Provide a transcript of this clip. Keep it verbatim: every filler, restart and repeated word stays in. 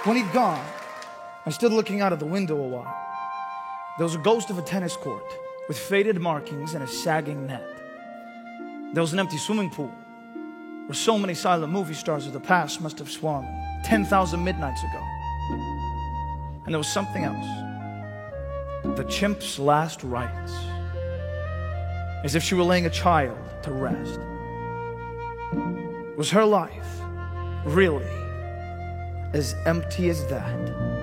When he'd gone, I stood looking out of the window a while. There was a ghost of a tennis court with faded markings and a sagging net. There was an empty swimming pool where so many silent movie stars of the past must have swum ten thousand midnights ago. And there was something else. The chimp's last rites. As if she were laying a child to rest. Was her life really as empty as that?